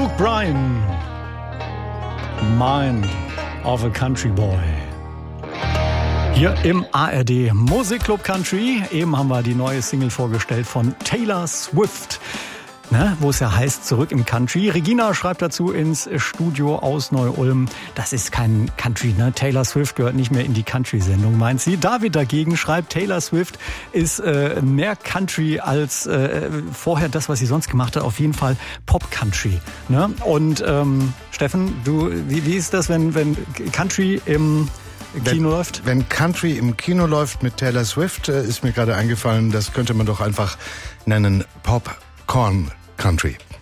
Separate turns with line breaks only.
Luke Bryan, Mind of a Country Boy. Hier im ARD Musikclub Country. Eben haben wir die neue Single vorgestellt von Taylor Swift. Ne, wo es ja heißt, zurück im Country. Regina schreibt dazu ins Studio aus Neu-Ulm, das ist kein Country, ne? Taylor Swift gehört nicht mehr in die Country-Sendung, meint sie. David dagegen schreibt, Taylor Swift ist mehr Country als vorher das, was sie sonst gemacht hat. Auf jeden Fall Pop-Country. Ne? Und Steffen, wie ist das, wenn Country im Kino läuft?
Wenn Country im Kino läuft mit Taylor Swift, ist mir gerade eingefallen, das könnte man doch einfach nennen Popcorn Country.